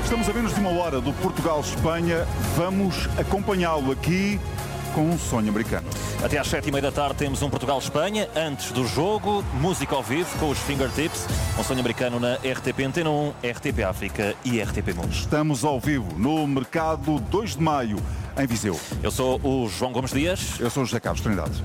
Estamos a menos de uma hora do Portugal-Espanha. Vamos acompanhá-lo aqui com um sonho americano. Até às 7h30 da tarde temos um Portugal-Espanha. Antes do jogo, música ao vivo com os Fingertips. Um sonho americano na RTP Antena 1, RTP África e RTP Mundo. Estamos ao vivo no Mercado 2 de Maio, em Viseu. Eu sou o João Gomes Dias. Eu sou o José Carlos Trindade.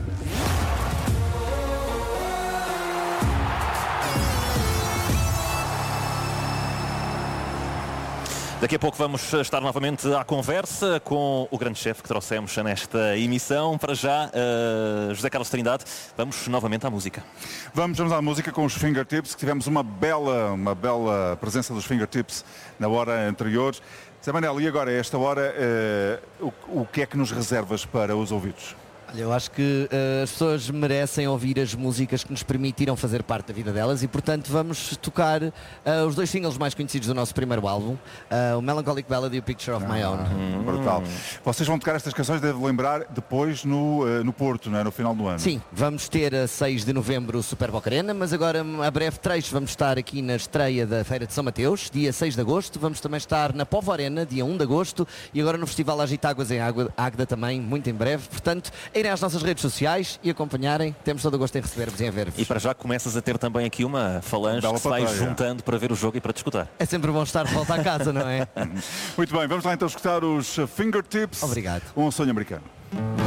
Daqui a pouco vamos estar novamente à conversa com o grande chefe que trouxemos nesta emissão. Para já, José Carlos Trindade, vamos novamente à música. Vamos à música com os Fingertips, que tivemos uma bela presença dos Fingertips na hora anterior. Zé Manel, e agora, a esta hora, o que é que nos reservas para os ouvidos? Olha, eu acho que as pessoas merecem ouvir as músicas que nos permitiram fazer parte da vida delas e, portanto, vamos tocar os dois singles mais conhecidos do nosso primeiro álbum, o Melancholic Ballad e o Picture of My Own. Brutal. Vocês vão tocar estas canções, devo lembrar, depois no Porto, não é? No final do ano. Sim, vamos ter a 6 de novembro o Super Boca Arena, mas agora a breve trecho vamos estar aqui na estreia da Feira de São Mateus, dia 6 de agosto. Vamos também estar na Povo Arena, dia 1 de agosto, e agora no Festival Agitáguas em Águeda também, muito em breve. Portanto, irem às nossas redes sociais e acompanharem. Temos todo o gosto em receber-vos e em ver-vos. E para já começas a ter também aqui uma falange que se vai juntando para ver o jogo e para discutir. É sempre bom estar de volta à casa, não é? Muito bem, vamos lá então escutar os Fingertips. Obrigado. Um sonho americano.